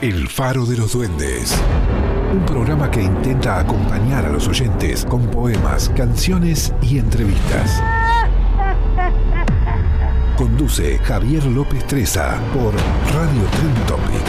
El Faro de los Duendes. Un programa que intenta acompañar a los oyentes con poemas, canciones y entrevistas. Conduce Javier López Treza por Radio Trend Topic.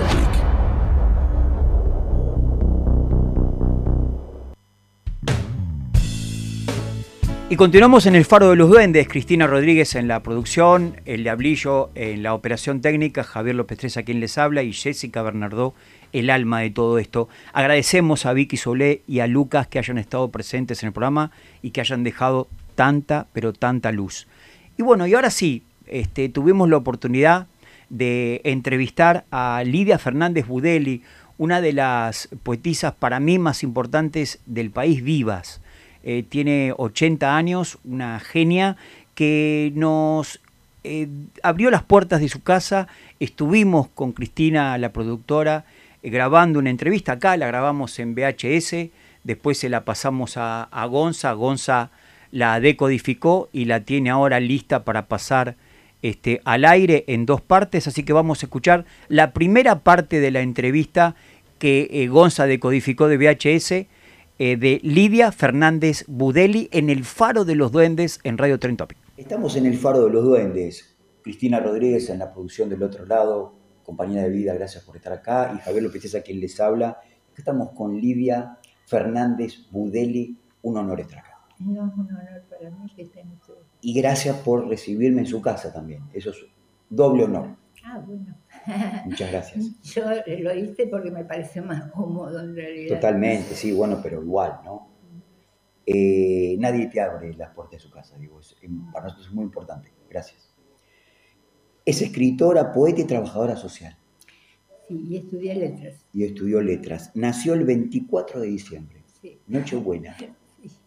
Y continuamos en el Faro de los Duendes. Cristina Rodríguez en la producción, el Diablillo en la operación técnica, Javier López Treza quien les habla y Jessica Bernardó, el alma de todo esto. Agradecemos a Vicky Solé y a Lucas que hayan estado presentes en el programa y que hayan dejado tanta, pero tanta luz. Y bueno, y ahora sí, tuvimos la oportunidad de entrevistar a Lidia Fernández Budelli, una de las poetisas para mí más importantes del país vivas. Tiene 80 años, una genia que nos abrió las puertas de su casa. Estuvimos con Cristina, la productora, grabando una entrevista acá, la grabamos en VHS, después se la pasamos a Gonza. Gonza la decodificó y la tiene ahora lista para pasar al aire en 2 partes, así que vamos a escuchar la primera parte de la entrevista que Gonza decodificó de VHS, de Lidia Fernández Budelli en el Faro de los Duendes en Radio Trend Topic. Estamos en el Faro de los Duendes. Cristina Rodríguez en la producción del otro lado, compañera de vida, gracias por estar acá, y Javier López Treza quien les habla. Estamos con Lidia Fernández Budelli, un honor estar acá. No, es un honor para mí que estén ustedes. Y gracias por recibirme en su casa también, eso es doble honor. Ah, bueno. Muchas gracias. Yo lo hice porque me pareció más cómodo en realidad. Totalmente, sí, bueno, pero igual, ¿no? Nadie te abre las puertas de su casa, digo, para nosotros es muy importante. Gracias. Es escritora, poeta y trabajadora social. Sí, y estudié letras. Y estudió letras. Nació el 24 de diciembre. Sí. Nochebuena. Sí.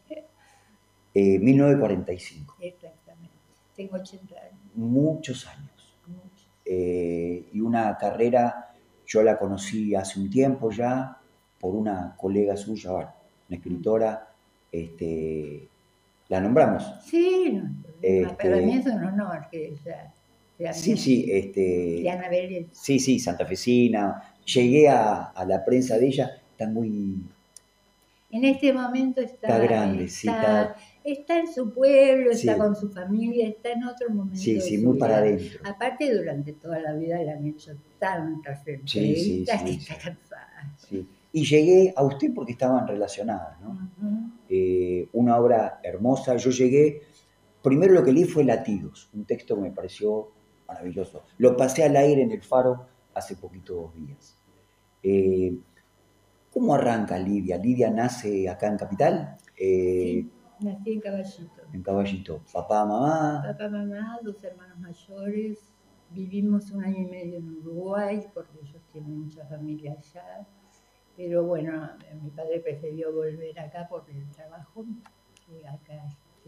1945. Exactamente. Tengo 80 años. Muchos años. Muchos. Y una carrera, yo la conocí hace un tiempo ya, por una colega suya, una escritora, la nombramos. Sí, no, para mí es un honor que ella sea Sí, Diana Vélez. Sí, santafesina. Llegué a la prensa de ella, está muy... En este momento está grande, está en su pueblo, sí. está con su familia, está en otro momento. Sí, de muy su para vida. adentro. Aparte, durante toda la vida le han hecho tantas entrevistas que está cansada. Sí. Y llegué a usted porque estaban relacionadas, ¿no? Uh-huh. Una obra hermosa. Yo llegué, primero lo que leí fue Latidos, un texto que me pareció maravilloso. Lo pasé al aire en el Faro hace poquitos días. ¿Cómo arranca Lidia? ¿Lidia nace acá en Capital? Sí, nací en Caballito. En Caballito. ¿Papá, mamá? Papá, mamá, 2 hermanos mayores. Vivimos 1 año y medio en Uruguay porque ellos tienen mucha familia allá. Pero bueno, mi padre prefirió volver acá por el trabajo, que acá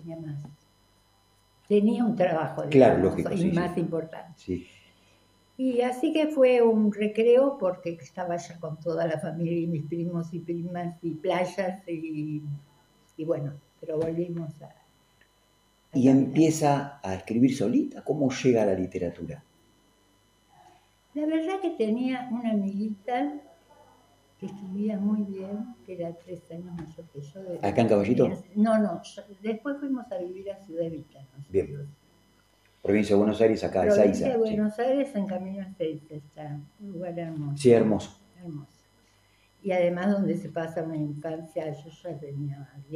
tenía un trabajo, claro, digamos, lógico, y más importante. Sí. Y así que fue un recreo porque estaba ya con toda la familia y mis primos y primas y playas y bueno, pero volvimos a ¿Y empieza a escribir solita? ¿Cómo llega a la literatura? La verdad que tenía una amiguita que escribía muy bien, que era 3 años mayor que yo. ¿Acá en Caballito? No, después fuimos a vivir a Ciudad Evita. Bien. Provincia de Buenos Aires, acá, Provincia Ezeiza. de Buenos Aires, en camino a Ezeiza, está un lugar hermoso. Sí, hermoso. Hermoso. Y además donde se pasa una infancia, yo ya tenía